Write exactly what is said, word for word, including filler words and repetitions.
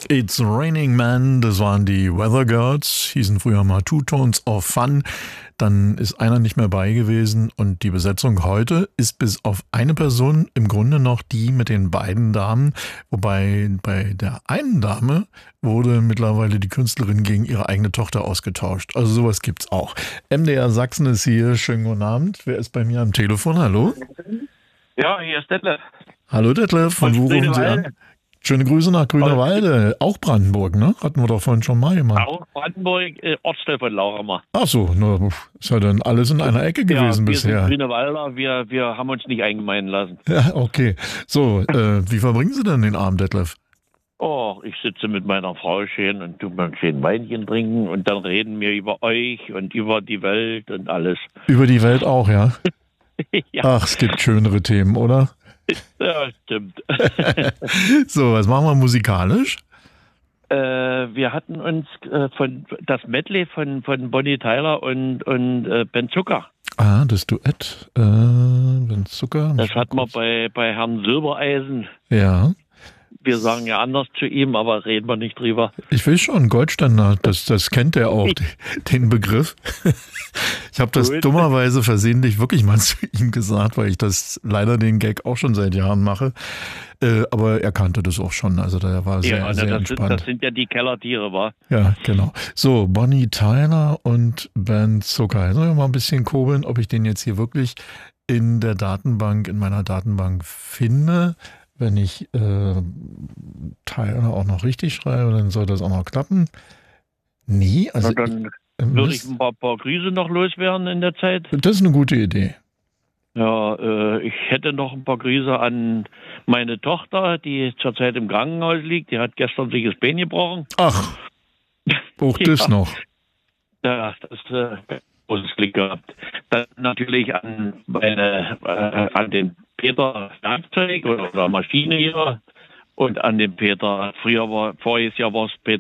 It's Raining Man, das waren die Weather Girls, hießen früher mal Two Tones of Fun. Dann ist einer nicht mehr bei gewesen und die Besetzung heute ist bis auf eine Person im Grunde noch die mit den beiden Damen. Wobei bei der einen Dame wurde mittlerweile die Künstlerin gegen ihre eigene Tochter ausgetauscht. Also sowas gibt's auch. M D R Sachsen ist hier. Schönen guten Abend. Wer ist bei mir am Telefon? Hallo? Ja, hier ist Detlef. Hallo Detlef, von wo rufen Sie an? Schöne Grüße nach Grünerwalde, auch Brandenburg, ne? Hatten wir doch vorhin schon mal gemacht. Auch Brandenburg, äh, Ortsteil von Lauchhammer. Ach so, na, ist ja dann alles in einer Ecke gewesen ja, wir bisher. Sind Grünewalder, wir, wir haben uns nicht eingemeinen lassen. Ja, okay. So, äh, wie verbringen Sie denn den Abend, Detlef? Oh, ich sitze mit meiner Frau schön und tu mal ein schön Weinchen trinken und dann reden wir über euch und über die Welt und alles. Über die Welt auch, ja? Ja. Ach, es gibt schönere Themen, oder? Ja, stimmt. So, was machen wir musikalisch? Äh, wir hatten uns äh, von das Medley von, von Bonnie Tyler und, und äh, Ben Zucker. Ah, das Duett, äh, Ben Zucker. Das hatten wir bei, bei Herrn Silbereisen. Ja. Wir sagen ja anders zu ihm, aber reden wir nicht drüber. Ich will schon, Goldstandard, das, das kennt er auch, den Begriff. Ich habe das Gut. dummerweise versehentlich wirklich mal zu ihm gesagt, weil ich das leider den Gag auch schon seit Jahren mache. Äh, aber er kannte das auch schon, also der war sehr, ja, sehr das entspannt. Sind, das sind ja die Kellertiere, wa? Ja, genau. So, Bonnie Tyler und Ben Zucker. Sollen wir mal ein bisschen kurbeln, ob ich den jetzt hier wirklich in der Datenbank, in meiner Datenbank finde. Wenn ich äh, Tyler auch noch richtig schreibe, dann soll das auch noch klappen. Nee, also Na, dann ich, würde ich ein paar, paar Grüße noch loswerden in der Zeit. Das ist eine gute Idee. Ja, äh, ich hätte noch ein paar Grüße an meine Tochter, die zurzeit im Krankenhaus liegt. Die hat gestern sich das Bein gebrochen. Ach, auch das Ja. noch. Ja, das äh, großes Glück gehabt. Dann natürlich an meine, äh, an den Peter Werkzeug oder, oder Maschine hier und an den Peter. Früher war, voriges Jahr war es Peter